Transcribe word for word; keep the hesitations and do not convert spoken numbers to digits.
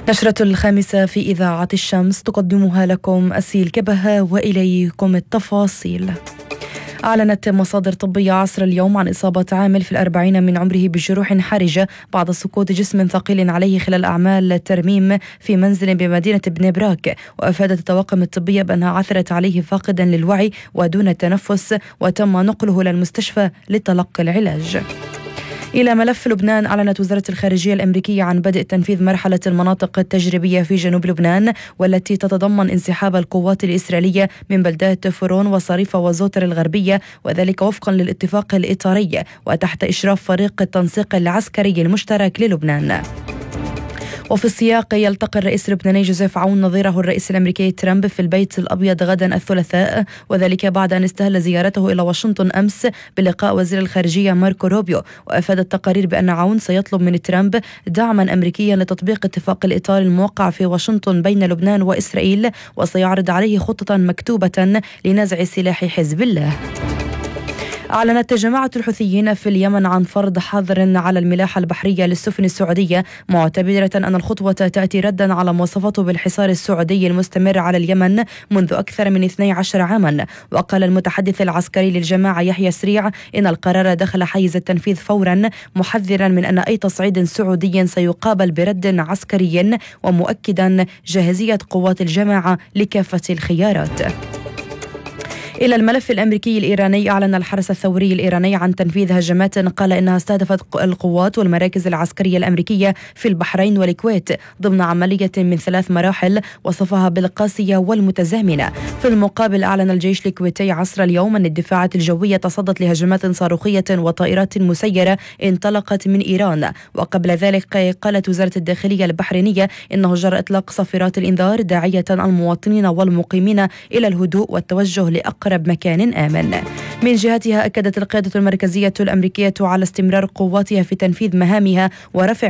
نشرة الخامسة في إذاعة الشمس تقدمها لكم أسيل كبهة، وإليكم التفاصيل. أعلنت مصادر طبية عصر اليوم عن إصابة عامل في الأربعين من عمره بجروح حرجة بعد سقوط جسم ثقيل عليه خلال أعمال الترميم في منزل بمدينة بني براك. وأفادت الطواقم الطبية بأنها عثرت عليه فاقدا للوعي ودون التنفس، وتم نقله إلى المستشفى لتلقي العلاج. إلى ملف لبنان، أعلنت وزارة الخارجية الأمريكية عن بدء تنفيذ مرحلة المناطق التجريبية في جنوب لبنان، والتي تتضمن انسحاب القوات الإسرائيلية من بلدات فرون وصريفة وزوتر الغربية، وذلك وفقا للاتفاق الإطاري وتحت إشراف فريق التنسيق العسكري المشترك للبنان. وفي السياق، يلتقي الرئيس اللبناني جوزيف عون نظيره الرئيس الأمريكي ترامب في البيت الأبيض غدا الثلاثاء، وذلك بعد أن استهل زيارته إلى واشنطن أمس بلقاء وزير الخارجية ماركو روبيو. وأفادت التقارير بأن عون سيطلب من ترامب دعما أمريكيا لتطبيق اتفاق الإطار الموقع في واشنطن بين لبنان وإسرائيل، وسيعرض عليه خطة مكتوبة لنزع سلاح حزب الله. أعلنت جماعة الحوثيين في اليمن عن فرض حظر على الملاحة البحرية للسفن السعودية، معتبرة أن الخطوة تأتي ردا على ما وصفته بالحصار السعودي المستمر على اليمن منذ أكثر من اثني عشر عاما. وقال المتحدث العسكري للجماعة يحيى سريع إن القرار دخل حيز التنفيذ فورا، محذرا من أن أي تصعيد سعودي سيقابل برد عسكري، ومؤكدا جاهزية قوات الجماعة لكافة الخيارات. إلى الملف الأمريكي الإيراني، أعلن الحرس الثوري الإيراني عن تنفيذ هجمات قال إنها استهدفت القوات والمراكز العسكرية الأمريكية في البحرين والكويت ضمن عملية من ثلاث مراحل وصفها بالقاسية والمتزامنة. في المقابل، أعلن الجيش الكويتي عصر اليوم أن الدفاعات الجوية تصدت لهجمات صاروخية وطائرات مسيرة انطلقت من إيران. وقبل ذلك قالت وزارة الداخلية البحرينية إنه جرى إطلاق صافرات الإنذار، داعية المواطنين والمقيمين إلى الهدوء والتوجه لأقرب أقرب مكان آمن. من جهتها، أكدت القيادة المركزية الأمريكية على استمرار قواتها في تنفيذ مهامها ورفع